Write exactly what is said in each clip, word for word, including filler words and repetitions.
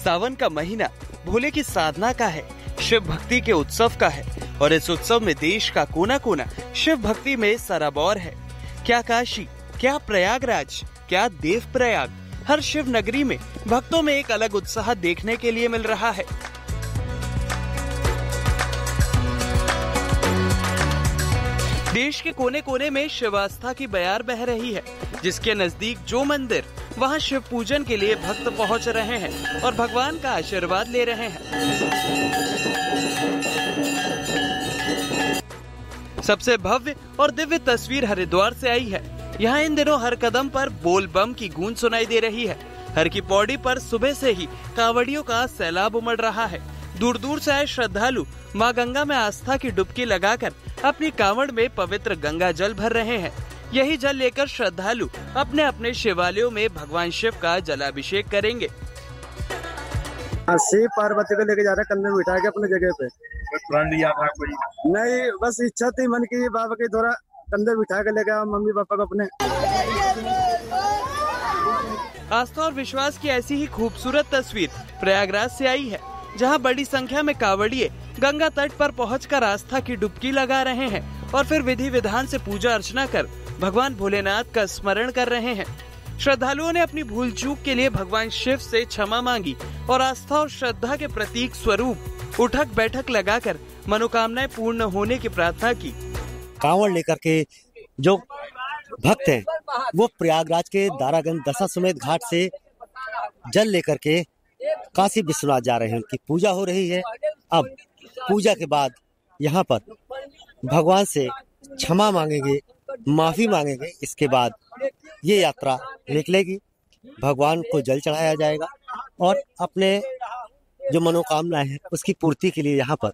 सावन का महीना भोले की साधना का है, शिव भक्ति के उत्सव का है और इस उत्सव में देश का कोना कोना शिव भक्ति में सराबोर है। क्या काशी, क्या प्रयागराज, क्या देव प्रयाग, हर शिव नगरी में भक्तों में एक अलग उत्साह देखने के लिए मिल रहा है। देश के कोने कोने में शिव आस्था की बयार बह रही है। जिसके नजदीक जो मंदिर, वहां शिव पूजन के लिए भक्त पहुंच रहे हैं और भगवान का आशीर्वाद ले रहे हैं। सबसे भव्य और दिव्य तस्वीर हरिद्वार से आई है। यहाँ इन दिनों हर कदम पर बोल बम की गूंज सुनाई दे रही है। हर की पौड़ी पर सुबह से ही कांवड़ियों का सैलाब उमड़ रहा है। दूर दूर से आए श्रद्धालु मां गंगा में आस्था की डुबकी लगाकर अपनी कांवड़ में पवित्र गंगा जल भर रहे हैं। यही जल लेकर श्रद्धालु अपने अपने शिवालयों में भगवान शिव का जलाभिषेक करेंगे। शिव पार्वती को लेके जा रहे कंधे में बिठा के अपने जगह पे। कोई नहीं, बस इच्छा थी मन की बाबा की, थोड़ा कंधे बिठा के लेके मम्मी पापा को अपने। आस्था और विश्वास की ऐसी ही खूबसूरत तस्वीर प्रयागराज से आई है, जहां बड़ी संख्या में कांवड़िए गंगा तट पर पहुंचकर आस्था की डुबकी लगा रहे हैं और फिर विधि विधान से पूजा अर्चना कर भगवान भोलेनाथ का स्मरण कर रहे हैं। श्रद्धालुओं ने अपनी भूल चूक के लिए भगवान शिव से क्षमा मांगी और आस्था और श्रद्धा के प्रतीक स्वरूप उठक बैठक लगाकर मनोकामनाएं पूर्ण होने की प्रार्थना की। कांवड़ लेकर के जो भक्त हैं वो प्रयागराज के दारागंज दशाश्वमेध घाट से जल लेकर के काशी विश्वनाथ जा रहे हैं। उनकी पूजा हो रही है। अब पूजा के बाद यहाँ पर भगवान से क्षमा मांगेंगे, माफी मांगेंगे। इसके बाद ये यात्रा निकलेगी, भगवान को जल चढ़ाया जाएगा और अपने जो मनोकामनाएं हैं उसकी पूर्ति के लिए यहाँ पर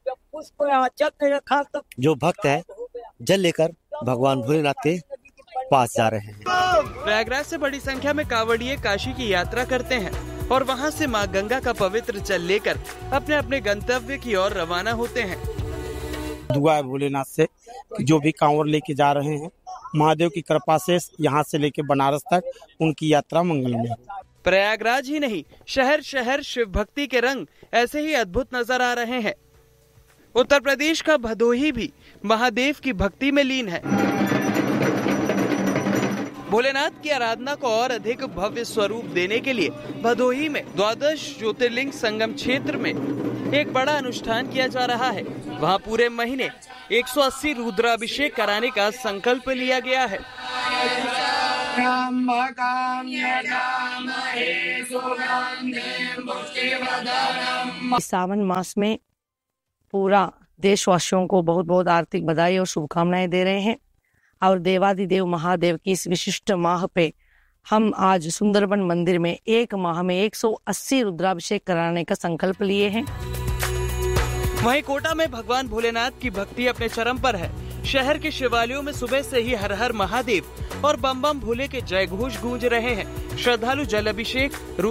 जो भक्त हैं जल लेकर भगवान भोलेनाथ के पास जा रहे हैं। प्रयागराज से बड़ी संख्या में कांवड़िए काशी की यात्रा करते हैं और वहां से मां गंगा का पवित्र जल लेकर अपने अपने गंतव्य की ओर रवाना होते हैं। दुआ है भोलेनाथ से, जो भी कांवड़ लेके जा रहे हैं महादेव की कृपा से यहाँ से लेके बनारस तक उनकी यात्रा मंगलमय हो। प्रयागराज ही नहीं, शहर शहर शिव भक्ति के रंग ऐसे ही अद्भुत नजर आ रहे हैं। उत्तर प्रदेश का भदोही भी महादेव की भक्ति में लीन है। भोलेनाथ की आराधना को और अधिक भव्य स्वरूप देने के लिए भदोही में द्वादश ज्योतिर्लिंग संगम क्षेत्र में एक बड़ा अनुष्ठान किया जा रहा है। वहां पूरे महीने एक सौ अस्सी रुद्राभिषेक कराने का संकल्प लिया गया है। सावन मास में पूरा देशवासियों को बहुत बहुत आर्थिक बधाई और शुभकामनाएं दे रहे हैं और देवादिदेव महादेव की इस विशिष्ट माह पे हम आज सुंदरबन मंदिर में एक माह में एक सौ अस्सी रुद्राभिषेक कराने का संकल्प लिए हैं। वहीं कोटा में भगवान भोलेनाथ की भक्ति अपने चरम पर है। शहर के शिवालयों में सुबह से ही हर हर महादेव और बम बम भोले के जय घोष गूंज रहे हैं। श्रद्धालु जल अभिषेक